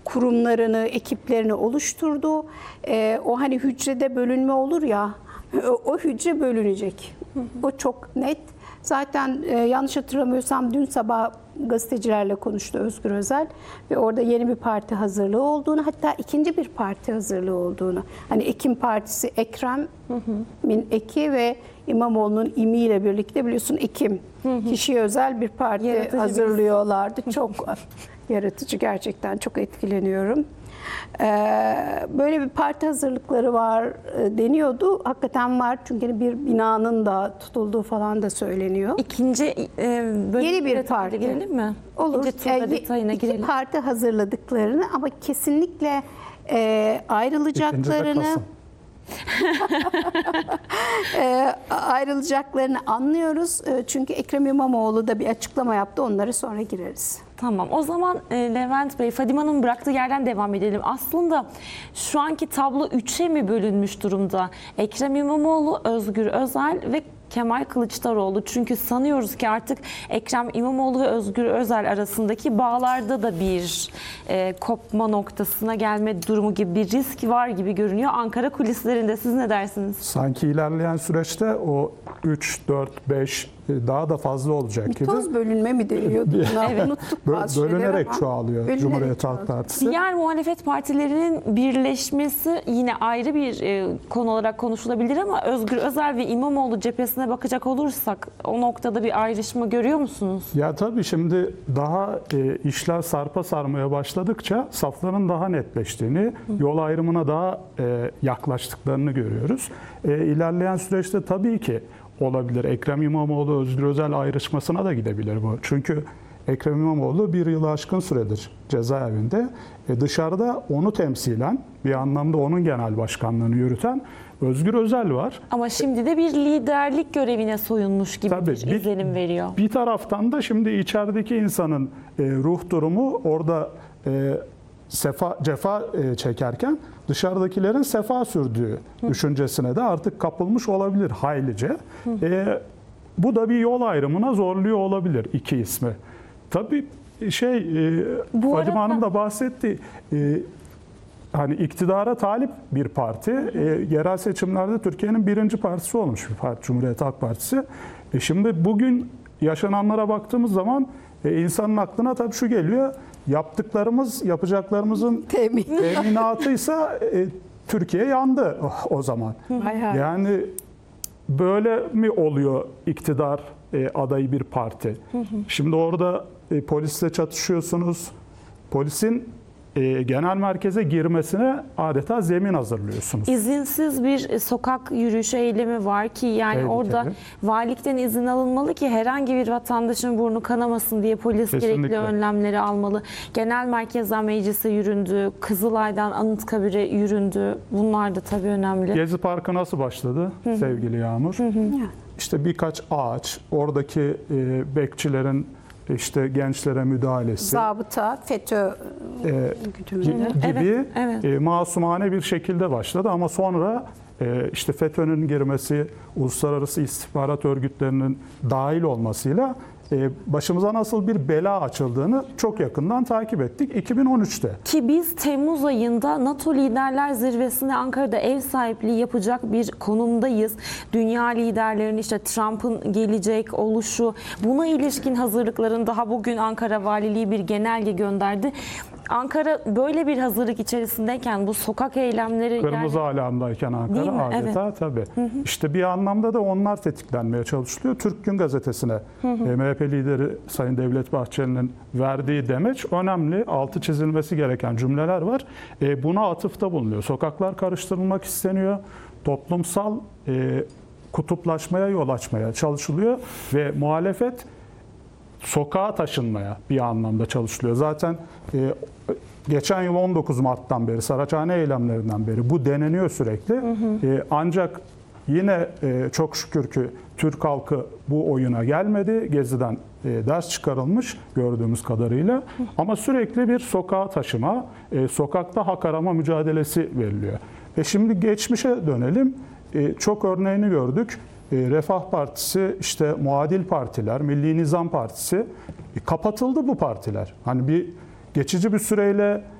kurumlarını, ekiplerini oluşturdu. O hani hücrede bölünme olur ya, o hücre bölünecek. O çok net. Zaten yanlış hatırlamıyorsam dün sabah gazetecilerle konuştu Özgür Özel ve orada yeni bir parti hazırlığı olduğunu, hatta ikinci bir parti hazırlığı olduğunu. Hani Ekim Partisi, Ekrem'in Eki ve İmamoğlu'nun İmi ile birlikte biliyorsun Ekim. Kişiye özel bir parti Yaratıcı hazırlıyorlardı. Çok yaratıcı, gerçekten çok etkileniyorum. Böyle bir parti hazırlıkları var deniyordu. Hakikaten var, çünkü bir binanın da tutulduğu falan da söyleniyor. İkinci Yeni bir parti. girelim mi? Olur. İkinci turda detayına İki girelim. parti hazırladıklarını ama kesinlikle ayrılacaklarını ayrılacaklarını anlıyoruz. Çünkü Ekrem İmamoğlu da bir açıklama yaptı. Onlara sonra gireriz. Tamam. O zaman Levent Bey, Fadime Hanım'ın bıraktığı yerden devam edelim. Aslında şu anki tablo 3'e mi bölünmüş durumda? Ekrem İmamoğlu, Özgür Özel ve Kemal Kılıçdaroğlu. Çünkü sanıyoruz ki artık Ekrem İmamoğlu ve Özgür Özel arasındaki bağlarda da bir kopma noktasına gelme durumu gibi bir risk var gibi görünüyor. Ankara kulislerinde siz ne dersiniz? Sanki ilerleyen süreçte o 3, 4, 5 daha da fazla olacak gibi. Toz bölünme mi deniyordu? Evet. Unuttuk bazı şeyleri Bölünerek ama çoğalıyor bölünerek Cumhuriyet Halk Partisi. Diğer muhalefet partilerinin birleşmesi yine ayrı bir konu olarak konuşulabilir ama Özgür Özel ve İmamoğlu cephesine bakacak olursak o noktada bir ayrışma görüyor musunuz? Ya tabii şimdi daha işler sarpa sarmaya başladıkça safların daha netleştiğini, yol ayrımına daha yaklaştıklarını görüyoruz. İlerleyen süreçte tabii ki olabilir. Ekrem İmamoğlu, Özgür Özel ayrışmasına da gidebilir bu. Çünkü Ekrem İmamoğlu bir yılı aşkın süredir cezaevinde. Dışarıda onu temsilen, bir anlamda onun genel başkanlığını yürüten Özgür Özel var. Ama şimdi de bir liderlik görevine soyunmuş gibi Tabii, bir izlenim veriyor. Bir taraftan da şimdi içerideki insanın ruh durumu orada cefa çekerken dışarıdakilerin sefa sürdüğü düşüncesine de artık kapılmış olabilir haylice. Bu da bir yol ayrımına zorluyor olabilir iki ismi. Tabii Fadime Hanım da bahsetti. Hani iktidara talip bir parti. Yerel seçimlerde Türkiye'nin birinci partisi olmuş bir parti, Cumhuriyet Halk Partisi. Şimdi bugün yaşananlara baktığımız zaman insanın aklına tabii şu geliyor. Yapacaklarımızın teminatıysa Türkiye yandı o zaman. Yani böyle mi oluyor iktidar adayı bir parti? Şimdi orada polisle çatışıyorsunuz. Polisin genel merkeze girmesine adeta zemin hazırlıyorsunuz. İzinsiz bir sokak yürüyüşü eylemi var ki yani Tehlikeli. orada valilikten izin alınmalı ki herhangi bir vatandaşın burnu kanamasın diye polis Kesinlikle. gerekli önlemleri almalı. Genel merkezden meclise yüründü, Kızılay'dan Anıtkabir'e yüründü. Bunlar da tabii önemli. Gezi Parkı nasıl başladı sevgili Yağmur? İşte birkaç ağaç, oradaki bekçilerin işte gençlere müdahalesi, zabıta, FETÖ gibi Evet. masumane bir şekilde başladı ama sonra işte FETÖ'nün girmesi, uluslararası istihbarat örgütlerinin dahil olmasıyla başımıza nasıl bir bela açıldığını çok yakından takip ettik 2013'te. Ki biz Temmuz ayında NATO Liderler Zirvesi'ne Ankara'da ev sahipliği yapacak bir konumdayız. Dünya liderlerinin işte Trump'ın gelecek oluşu, buna ilişkin hazırlıkların daha bugün Ankara Valiliği bir genelge gönderdi. Ankara böyle bir hazırlık içerisindeyken bu sokak eylemleri... Kırmızı alarmdayken Değil mi? Ankara adeta Evet. tabii. İşte bir anlamda da onlar tetiklenmeye çalışılıyor. Türk Gün Gazetesi'ne MHP lideri Sayın Devlet Bahçeli'nin verdiği demeç önemli. Altı çizilmesi gereken cümleler var. Buna atıfta bulunuyor. Sokaklar karıştırılmak isteniyor. Toplumsal kutuplaşmaya yol açmaya çalışılıyor ve muhalefet sokağa taşınmaya bir anlamda çalışılıyor. Zaten geçen yıl 19 Mart'tan beri, Saraçhane eylemlerinden beri bu deneniyor sürekli. Ancak yine çok şükür ki Türk halkı bu oyuna gelmedi. Gezi'den ders çıkarılmış gördüğümüz kadarıyla. Ama sürekli bir sokağa taşıma, sokakta hak arama mücadelesi veriliyor. Şimdi geçmişe dönelim. Çok örneğini gördük. Refah Partisi, işte muadil partiler, Milli Nizam Partisi kapatıldı bu partiler. Hani geçici bir süreyle